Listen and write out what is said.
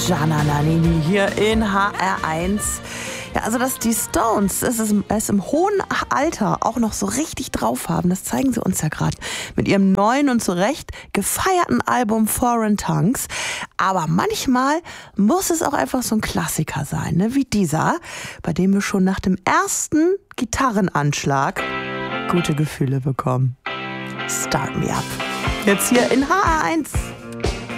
Gianna Nannini hier in HR1. Ja, also dass die Stones es im hohen Alter auch noch so richtig drauf haben, das zeigen sie uns ja gerade mit ihrem neuen und zu Recht gefeierten Album Foreign Tongues. Aber manchmal muss es auch einfach so ein Klassiker sein, ne? Wie dieser, bei dem wir schon nach dem ersten Gitarrenanschlag gute Gefühle bekommen. Start Me Up. Jetzt hier in HR1.